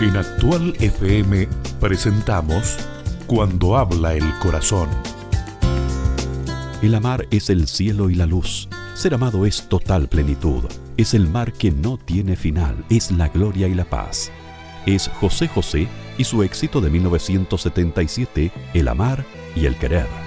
En Actual FM presentamos Cuando habla el corazón. El amar es el cielo y la luz. Ser amado es total plenitud. Es el mar que no tiene final. Es la gloria y la paz. Es José José y su éxito de 1977, El amar y el querer.